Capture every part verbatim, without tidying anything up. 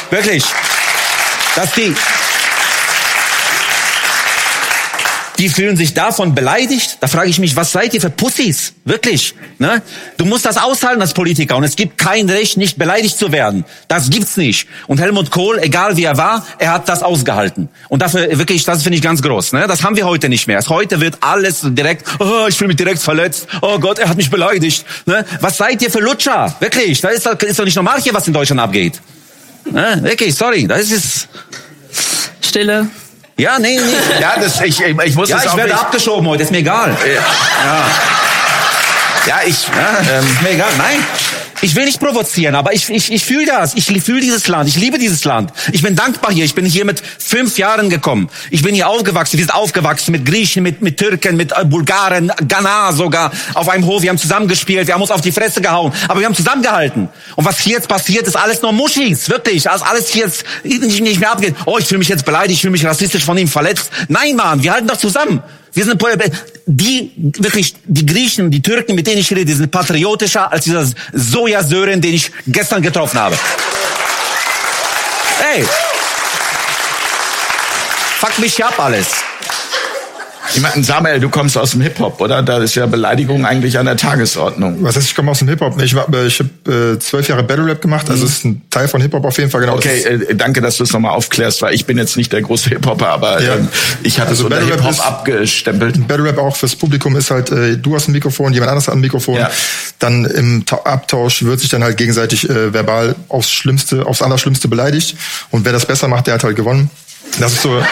Wirklich. Dass die... Die fühlen sich davon beleidigt. Da frage ich mich, was seid ihr für Pussys? Wirklich. Ne? Du musst das aushalten als Politiker. Und es gibt kein Recht, nicht beleidigt zu werden. Das gibt's nicht. Und Helmut Kohl, egal wie er war, er hat das ausgehalten. Und dafür wirklich, das finde ich ganz groß. Ne? Das haben wir heute nicht mehr. Heute wird alles direkt, oh, ich fühle mich direkt verletzt. Oh Gott, er hat mich beleidigt. Ne? Was seid ihr für Lutscher? Wirklich. Das ist, ist doch nicht normal hier, was in Deutschland abgeht. Ne? Wirklich, sorry. Das ist... Stille. Ja, nee, nee. Ja, das, ich, ich muss ja, das ich auch werde nicht... abgeschoben heute, ist mir egal. Ja. Ja, ich... Ja, ähm, ist mir egal, nein. Ich will nicht provozieren, aber ich, ich, ich fühle das. Ich fühle dieses Land. Ich liebe dieses Land. Ich bin dankbar hier. Ich bin hier mit fünf Jahren gekommen. Ich bin hier aufgewachsen. Wir sind aufgewachsen mit Griechen, mit, mit Türken, mit Bulgaren, Ghana sogar auf einem Hof. Wir haben zusammengespielt. Wir haben uns auf die Fresse gehauen. Aber wir haben zusammengehalten. Und was hier jetzt passiert, ist alles nur Muschis. Wirklich. Als alles hier jetzt nicht, nicht mehr abgeht. Oh, ich fühle mich jetzt beleidigt. Ich fühle mich rassistisch von ihm verletzt. Nein, Mann. Wir halten doch zusammen. Wir sind die, wirklich, die Griechen, die Türken, mit denen ich rede, die sind patriotischer als dieser Sojasören, den ich gestern getroffen habe. Ey! Fuck mich ab alles. Ich meine, Samuel, du kommst aus dem Hip-Hop, oder? Da ist ja Beleidigung eigentlich an der Tagesordnung. Was heißt, ich komme aus dem Hip-Hop? Ich, war, ich habe äh, zwölf Jahre Battle-Rap gemacht, also es ist ein Teil von Hip-Hop auf jeden Fall. Genau. Okay, äh, danke, dass du es nochmal aufklärst, weil ich bin jetzt nicht der große Hip-Hopper, aber ja. ähm, ich hatte also so Battle Hip-Hop abgestempelt. Battle-Rap auch fürs Publikum ist halt, äh, du hast ein Mikrofon, jemand anderes hat ein Mikrofon. Ja. Dann im Ta- Abtausch wird sich dann halt gegenseitig äh, verbal aufs Schlimmste, aufs Allerschlimmste beleidigt. Und wer das besser macht, der hat halt gewonnen. Das ist so...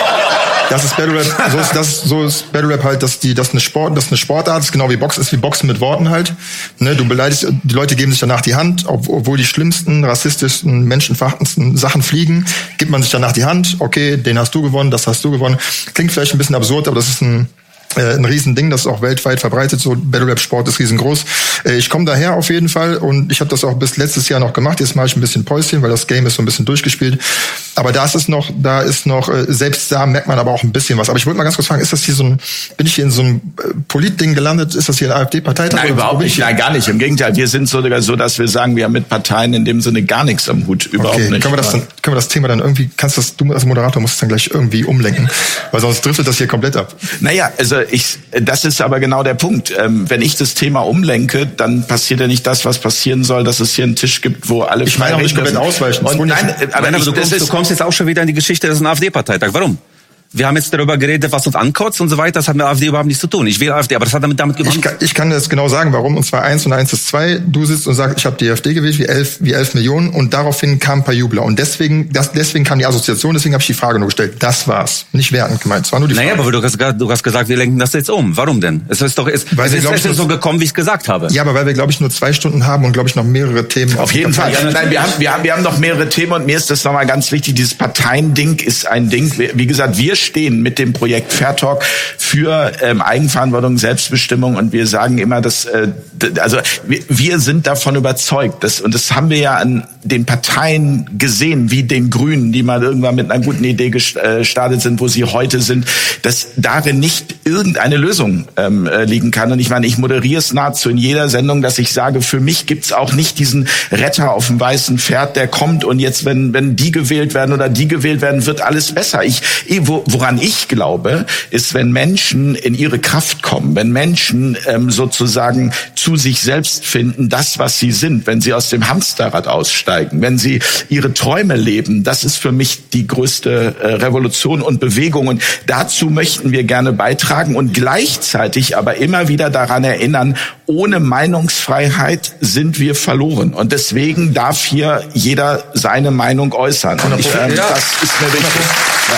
Das ist Battle Rap, so ist, das, so ist Battle Rap halt, dass die, das eine Sport, das eine Sportart ist, genau wie Boxen ist, wie Boxen mit Worten halt. Ne, du beleidigst, die Leute geben sich danach die Hand, obwohl die schlimmsten, rassistischsten, menschenverachtendsten Sachen fliegen, gibt man sich danach die Hand. Okay, den hast du gewonnen, das hast du gewonnen. Klingt vielleicht ein bisschen absurd, aber das ist ein Äh, ein Riesending, das ist auch weltweit verbreitet, so Battle-Rap-Sport ist riesengroß. Äh, ich komme daher auf jeden Fall und ich habe das auch bis letztes Jahr noch gemacht. Jetzt mache ich ein bisschen Päuschen, weil das Game ist so ein bisschen durchgespielt. Aber da ist es noch, da ist noch, äh, selbst da merkt man aber auch ein bisschen was. Aber ich wollte mal ganz kurz fragen, ist das hier so ein, bin ich hier in so einem äh, Politding gelandet? Ist das hier ein AfD-Parteitag? Nein, überhaupt nicht, nein, gar nicht. Im Gegenteil, wir sind sogar so, dass wir sagen, wir haben mit Parteien in dem Sinne gar nichts am Hut. Überhaupt okay, nicht. Können wir das dann, können wir das Thema dann irgendwie, kannst das, du als Moderator musst es dann gleich irgendwie umlenken, weil sonst driftet das hier komplett ab. Naja, also ich, das ist aber genau der Punkt. Ähm, wenn ich das Thema umlenke, dann passiert ja nicht das, was passieren soll, dass es hier einen Tisch gibt, wo alle... Ich meine auch nicht komplett ausweichen. Und nein, aber nein, ich, aber du, kommst, du kommst jetzt auch schon wieder in die Geschichte, das ist ein AfD-Parteitag. Warum? Wir haben jetzt darüber geredet, was uns ankotzt und so weiter. Das hat mit AfD überhaupt nichts zu tun. Ich wähle AfD, aber das hat damit damit ich kann, ich kann das genau sagen, warum. Und zwar eins und eins ist zwei. Du sitzt und sagst, ich habe die AfD gewählt, wie elf, wie elf Millionen. Und daraufhin kamen ein paar Jubler. Und deswegen, das, deswegen kam die Assoziation. Deswegen habe ich die Frage nur gestellt. Das war's. Nicht wertend gemeint. Das war nur die Frage. Naja, aber du hast, du hast gesagt, wir lenken das jetzt um. Warum denn? Es ist doch, es, weil es wir, ist, es ist so gekommen, wie ich es gesagt habe. Ja, aber weil wir, glaube ich, nur zwei Stunden haben und, glaube ich, noch mehrere Themen. Auf jeden Fall. Ja, nein, wir haben, wir haben, wir haben noch mehrere Themen und mir ist das nochmal ganz wichtig. Dieses Parteiending ist ein Ding. Wie gesagt, wir stehen mit dem Projekt Fair Talk für ähm, Eigenverantwortung, Selbstbestimmung und wir sagen immer, dass äh, also wir, wir sind davon überzeugt, dass, und das haben wir ja an den Parteien gesehen, wie den Grünen, die mal irgendwann mit einer guten Idee gestartet sind, wo sie heute sind, dass darin nicht irgendeine Lösung ähm, liegen kann. Und ich meine, ich moderiere es nahezu in jeder Sendung, dass ich sage, für mich gibt's auch nicht diesen Retter auf dem weißen Pferd, der kommt und jetzt, wenn wenn die gewählt werden oder die gewählt werden, wird alles besser. Ich, woran ich glaube, ist, wenn Menschen in ihre Kraft kommen, wenn Menschen ähm, sozusagen zu sich selbst finden, das, was sie sind, wenn sie aus dem Hamsterrad aussteigen, wenn sie ihre Träume leben, das ist für mich die größte äh, Revolution und Bewegung. Und dazu möchten wir gerne beitragen und gleichzeitig aber immer wieder daran erinnern, ohne Meinungsfreiheit sind wir verloren. Und deswegen darf hier jeder seine Meinung äußern. Und ich, ähm, das ist mir wichtig. Ja.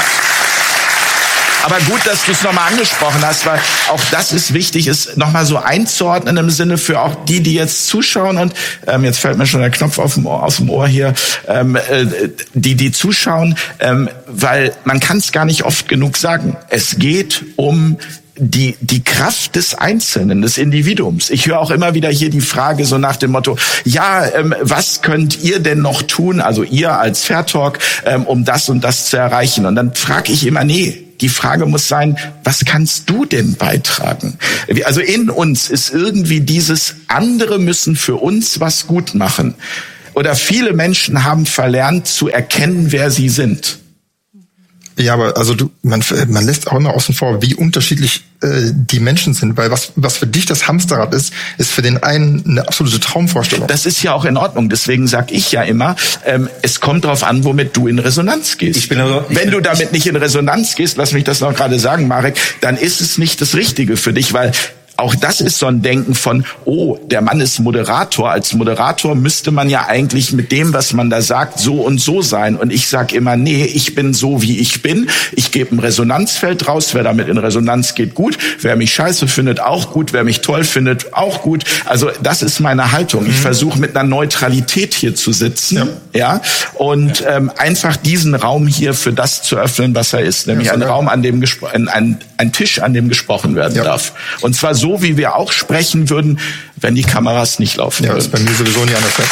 Aber gut, dass du es nochmal angesprochen hast, weil auch das ist wichtig, ist nochmal so einzuordnen im Sinne für auch die, die jetzt zuschauen und ähm, jetzt fällt mir schon der Knopf auf dem Ohr, aus dem Ohr hier, ähm, äh, die, die zuschauen, ähm, weil man kann es gar nicht oft genug sagen. Es geht um die die Kraft des Einzelnen, des Individuums. Ich höre auch immer wieder hier die Frage so nach dem Motto, ja, ähm, was könnt ihr denn noch tun, also ihr als Fair Talk, ähm, um das und das zu erreichen? Und dann frage ich immer, nee, die Frage muss sein, was kannst du denn beitragen? Also in uns ist irgendwie dieses, andere müssen für uns was gut machen. oder viele Menschen haben verlernt zu erkennen, wer sie sind. Ja, aber also du, man, man lässt auch immer außen vor, wie unterschiedlich äh, die Menschen sind, weil was was für dich das Hamsterrad ist, ist für den einen eine absolute Traumvorstellung. Das ist ja auch in Ordnung. Deswegen sag ich ja immer, ähm, es kommt darauf an, womit du in Resonanz gehst. Ich bin also, ich Wenn bin, du damit nicht in Resonanz gehst, lass mich das noch gerade sagen, Marek, dann ist es nicht das Richtige für dich, weil auch das ist so ein Denken von, oh, der Mann ist Moderator. Als Moderator müsste man ja eigentlich mit dem, was man da sagt, so und so sein. Und ich sag immer, nee, ich bin so, wie ich bin. Ich gebe ein Resonanzfeld raus. Wer damit in Resonanz geht, gut. Wer mich scheiße findet, auch gut. Wer mich toll findet, auch gut. Also das ist meine Haltung. Ich versuche mit einer Neutralität hier zu sitzen, ja, ja und ähm, einfach diesen Raum hier für das zu öffnen, was er ist. Nämlich ja, ein Raum, an dem gespro- ein, ein, ein Tisch, an dem gesprochen werden ja. darf. Und zwar so, So wie wir auch sprechen würden, wenn die Kameras nicht laufen ja, würden. Das ist bei mir sowieso nicht anders. Ja.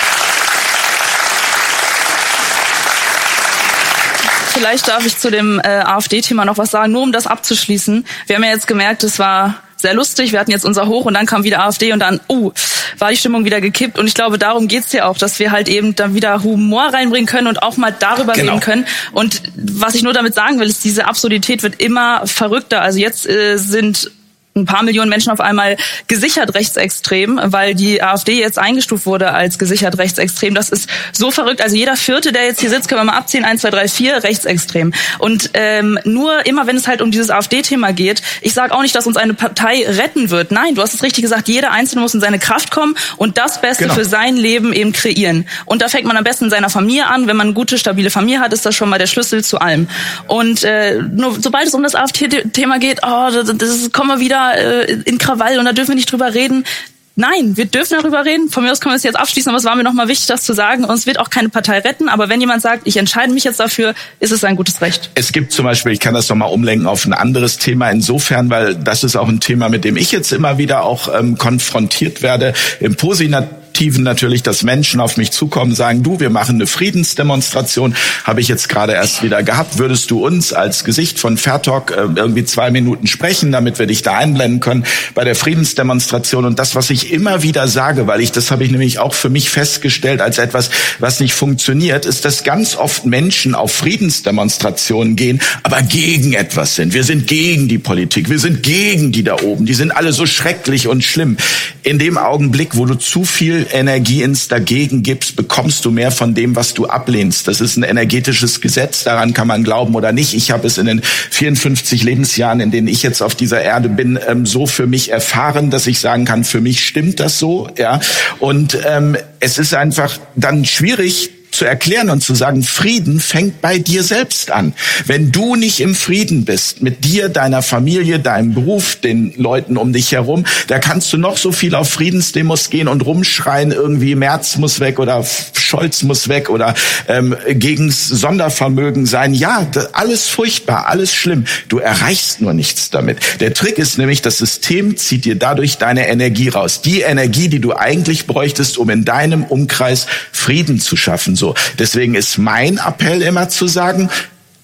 Vielleicht darf ich zu dem äh, AfD-Thema noch was sagen, nur um das abzuschließen. Wir haben ja jetzt gemerkt, es war sehr lustig, wir hatten jetzt unser Hoch und dann kam wieder AfD und dann, uh, war die Stimmung wieder gekippt. Und ich glaube, darum geht's ja auch, dass wir halt eben dann wieder Humor reinbringen können und auch mal darüber genau. reden können. Und was ich nur damit sagen will, ist, diese Absurdität wird immer verrückter. Also jetzt äh, sind ein paar Millionen Menschen auf einmal gesichert rechtsextrem, weil die AfD jetzt eingestuft wurde als gesichert rechtsextrem. Das ist so verrückt. Also jeder Vierte, der jetzt hier sitzt, können wir mal abziehen, eins, zwei, drei, vier, rechtsextrem. Und ähm, nur immer, wenn es halt um dieses AfD-Thema geht, ich sage auch nicht, dass uns eine Partei retten wird. Nein, du hast es richtig gesagt, jeder Einzelne muss in seine Kraft kommen und das Beste genau. für sein Leben eben kreieren. Und da fängt man am besten in seiner Familie an. Wenn man eine gute, stabile Familie hat, ist das schon mal der Schlüssel zu allem. Und äh, nur sobald es um das AfD-Thema geht, oh, das, das kommen wir wieder in Krawall und da dürfen wir nicht drüber reden. Nein, wir dürfen darüber reden. Von mir aus können wir es jetzt abschließen, aber es war mir nochmal wichtig, das zu sagen. Uns wird auch keine Partei retten, aber wenn jemand sagt, ich entscheide mich jetzt dafür, ist es ein gutes Recht. Es gibt zum Beispiel, ich kann das nochmal umlenken auf ein anderes Thema insofern, weil das ist auch ein Thema, mit dem ich jetzt immer wieder auch ähm, konfrontiert werde, im Positiven natürlich, dass Menschen auf mich zukommen, sagen, du, wir machen eine Friedensdemonstration, habe ich jetzt gerade erst wieder gehabt, würdest du uns als Gesicht von Fair Talk äh, irgendwie zwei Minuten sprechen, damit wir dich da einblenden können bei der Friedensdemonstration. Und das, was ich immer wieder sage, weil ich, das habe ich nämlich auch für mich festgestellt als etwas, was nicht funktioniert, ist, dass ganz oft Menschen auf Friedensdemonstrationen gehen, aber gegen etwas sind. Wir sind gegen die Politik, wir sind gegen die da oben, die sind alle so schrecklich und schlimm. In dem Augenblick, wo du zu viel Energie ins Dagegen gibst, bekommst du mehr von dem, was du ablehnst. Das ist ein energetisches Gesetz, daran kann man glauben oder nicht. Ich habe es in den vierundfünfzig Lebensjahren, in denen ich jetzt auf dieser Erde bin, so für mich erfahren, dass ich sagen kann, für mich stimmt das so. Ja. Und ähm, es ist einfach dann schwierig zu erklären und zu sagen, Frieden fängt bei dir selbst an. Wenn du nicht im Frieden bist, mit dir, deiner Familie, deinem Beruf, den Leuten um dich herum, da kannst du noch so viel auf Friedensdemos gehen und rumschreien, irgendwie Merz muss weg oder Scholz muss weg oder ähm, gegen Sondervermögen sein. Ja, alles furchtbar, alles schlimm. Du erreichst nur nichts damit. Der Trick ist nämlich, das System zieht dir dadurch deine Energie raus. Die Energie, die du eigentlich bräuchtest, um in deinem Umkreis Frieden zu schaffen. So, deswegen ist mein Appell immer zu sagen,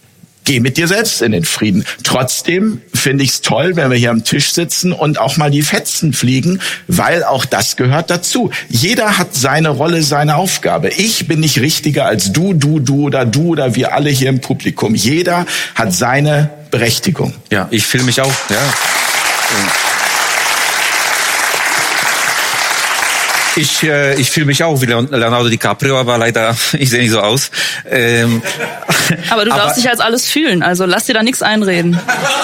geh mit dir selbst in den Frieden. Trotzdem finde ich es toll, wenn wir hier am Tisch sitzen und auch mal die Fetzen fliegen, weil auch das gehört dazu. Jeder hat seine Rolle, seine Aufgabe. Ich bin nicht richtiger als du, du, du oder du oder wir alle hier im Publikum. Jeder hat seine Berechtigung. Ja, ich fühle mich auch. Ja. Ich, äh, ich fühle mich auch wie Leonardo DiCaprio, aber leider, ich sehe nicht so aus. Ähm, aber du darfst aber, dich als alles fühlen, also lass dir da nichts einreden.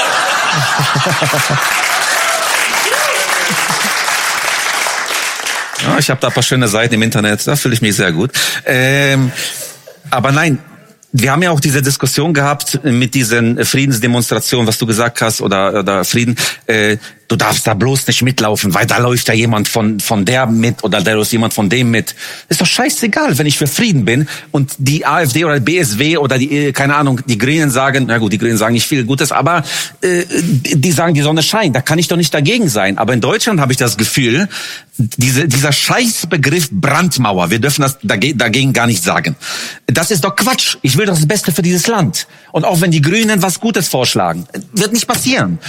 Ja, ich habe da ein paar schöne Seiten im Internet, da fühle ich mich sehr gut. Ähm, aber nein, wir haben ja auch diese Diskussion gehabt mit diesen Friedensdemonstrationen, was du gesagt hast, oder, oder Frieden. Äh, du darfst da bloß nicht mitlaufen, weil da läuft ja jemand von von der mit oder da läuft jemand von dem mit. Ist doch scheißegal, wenn ich für Frieden bin und die AfD oder die B S W oder die, keine Ahnung, die Grünen sagen, na gut, die Grünen sagen nicht viel Gutes, aber äh, die sagen, die Sonne scheint, da kann ich doch nicht dagegen sein. Aber in Deutschland habe ich das Gefühl, diese, dieser Scheißbegriff Brandmauer, wir dürfen das dagegen, dagegen gar nicht sagen. Das ist doch Quatsch. Ich will doch das Beste für dieses Land. Und auch wenn die Grünen was Gutes vorschlagen, wird nicht passieren.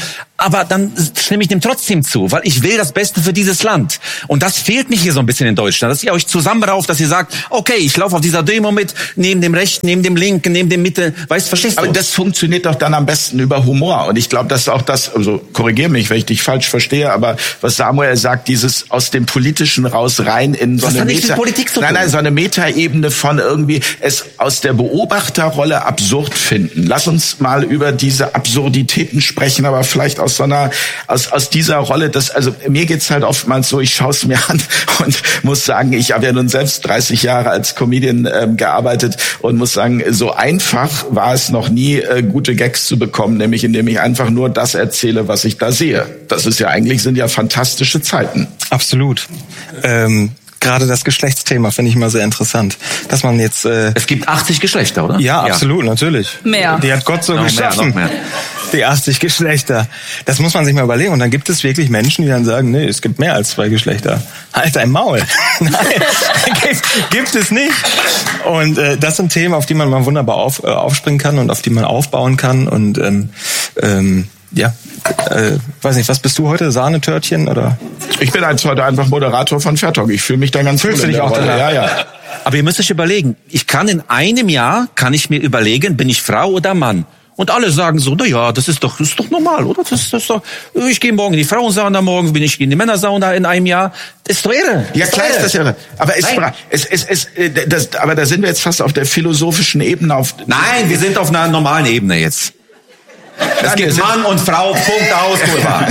aber dann stimme ich dem trotzdem zu, weil ich will das Beste für dieses Land. Und das fehlt mir hier so ein bisschen in Deutschland, dass ihr euch zusammenrauft, dass ihr sagt, okay, ich laufe auf dieser Demo mit, neben dem Rechten, neben dem Linken, neben dem Mitte, weißt, verstehst du? Aber das funktioniert doch dann am besten über Humor. Und ich glaube, das ist auch das, also korrigier mich, wenn ich dich falsch verstehe, aber was Samuel sagt, dieses aus dem Politischen raus rein in so was eine hat nichts Meta, mit Politik zu tun? nein, nein, so eine Metaebene von irgendwie es aus der Beobachterrolle absurd finden. Lass uns mal über diese Absurditäten sprechen, aber vielleicht aus so einer, aus, aus dieser Rolle, das, also mir geht's halt oftmals so, ich schaue es mir an und muss sagen, ich habe ja nun selbst dreißig Jahre als Comedian ähm, gearbeitet und muss sagen, so einfach war es noch nie, äh, gute Gags zu bekommen, nämlich indem ich einfach nur das erzähle, was ich da sehe. Das ist ja eigentlich, sind ja fantastische Zeiten. Absolut. Ähm Gerade das Geschlechtsthema finde ich immer sehr interessant, dass man jetzt äh es gibt achtzig Geschlechter, oder? Ja, absolut, ja. Natürlich. Mehr. Die hat Gott so noch geschaffen. Mehr, noch mehr. Die achtzig Geschlechter. Das muss man sich mal überlegen. Und dann gibt es wirklich Menschen, die dann sagen, nee, es gibt mehr als zwei Geschlechter. Halt dein Maul. Nein, gibt, gibt es nicht. Und äh, das sind Themen, auf die man mal wunderbar auf, äh, aufspringen kann und auf die man aufbauen kann. Und ähm, ähm, ja, äh, weiß nicht, was bist du heute? Sahnetörtchen oder? Ich bin jetzt heute einfach Moderator von Fairtalk. Ich fühle mich da ganz Fühlst wohl du dich auch Rolle. da? Ja, ja. Aber ihr müsst euch überlegen, ich kann in einem Jahr, kann ich mir überlegen, bin ich Frau oder Mann? Und alle sagen so, na ja, das ist doch, das ist doch normal, oder? Das ist, das ist doch, ich gehe morgen in die Frauensauna, morgen bin ich in die Männersauna in einem Jahr. Das ist doch irre. Ja, klar ist das irre. Aber es, Nein. es, es, es, das, aber da sind wir jetzt fast auf der philosophischen Ebene. Auf Nein, wir sind auf einer normalen Ebene jetzt. Es gibt Mann und Frau, Punkt, aus, Kurva.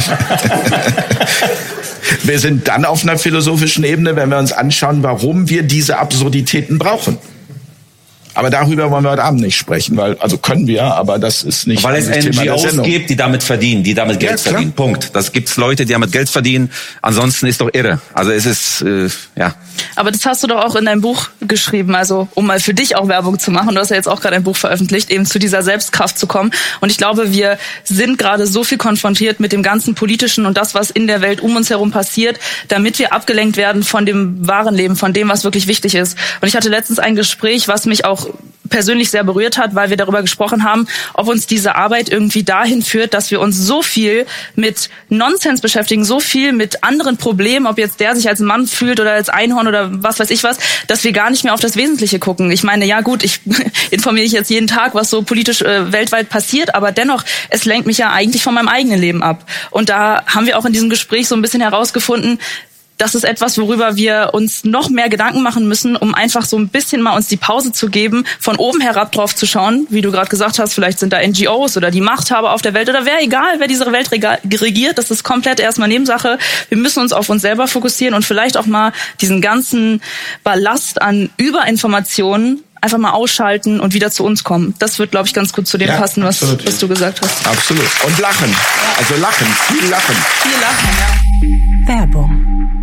Wir sind dann auf einer philosophischen Ebene, wenn wir uns anschauen, warum wir diese Absurditäten brauchen. Aber darüber wollen wir heute Abend nicht sprechen, weil, also können wir, aber das ist nicht Weil es das N Thema G der Os Sendung. gibt, die damit verdienen, die damit Geld Ja, klar. verdienen. Punkt. Das gibt's Leute, die damit Geld verdienen. Ansonsten ist doch irre. Also es ist, äh, ja. Aber das hast du doch auch in deinem Buch geschrieben, also um mal für dich auch Werbung zu machen. Du hast ja jetzt auch gerade ein Buch veröffentlicht, eben zu dieser Selbstkraft zu kommen. Und ich glaube, wir sind gerade so viel konfrontiert mit dem ganzen Politischen und das, was in der Welt um uns herum passiert, damit wir abgelenkt werden von dem wahren Leben, von dem, was wirklich wichtig ist. Und ich hatte letztens ein Gespräch, was mich auch persönlich sehr berührt hat, weil wir darüber gesprochen haben, ob uns diese Arbeit irgendwie dahin führt, dass wir uns so viel mit Nonsens beschäftigen, so viel mit anderen Problemen, ob jetzt der sich als Mann fühlt oder als Einhorn oder was weiß ich was, dass wir gar nicht mehr auf das Wesentliche gucken. Ich meine, ja gut, ich informiere mich jetzt jeden Tag, was so politisch äh, weltweit passiert, aber dennoch, es lenkt mich ja eigentlich von meinem eigenen Leben ab. Und da haben wir auch in diesem Gespräch so ein bisschen herausgefunden, das ist etwas, worüber wir uns noch mehr Gedanken machen müssen, um einfach so ein bisschen mal uns die Pause zu geben, von oben herab drauf zu schauen. Wie du gerade gesagt hast, vielleicht sind da N G Os oder die Machthaber auf der Welt oder wer, egal, wer diese Welt regiert, das ist komplett erstmal Nebensache. Wir müssen uns auf uns selber fokussieren und vielleicht auch mal diesen ganzen Ballast an Überinformationen einfach mal ausschalten und wieder zu uns kommen. Das wird, glaube ich, ganz gut zu dem Ja, passen, was, was du gesagt hast. Absolut. Und lachen. Also lachen, viel lachen. Viel lachen, ja. Werbung.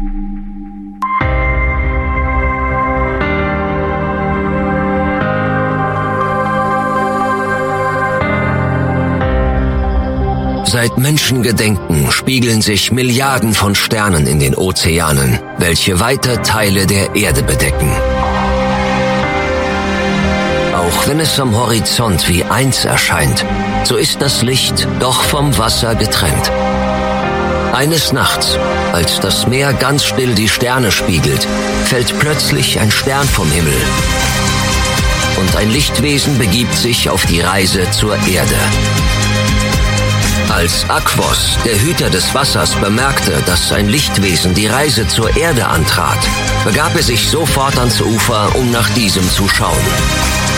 Seit Menschengedenken spiegeln sich Milliarden von Sternen in den Ozeanen, welche weite Teile der Erde bedecken. Auch wenn es am Horizont wie eins erscheint, so ist das Licht doch vom Wasser getrennt. Eines Nachts, als das Meer ganz still die Sterne spiegelt, fällt plötzlich ein Stern vom Himmel. Und ein Lichtwesen begibt sich auf die Reise zur Erde. Als Aquos, der Hüter des Wassers, bemerkte, dass ein Lichtwesen die Reise zur Erde antrat, begab er sich sofort ans Ufer, um nach diesem zu schauen.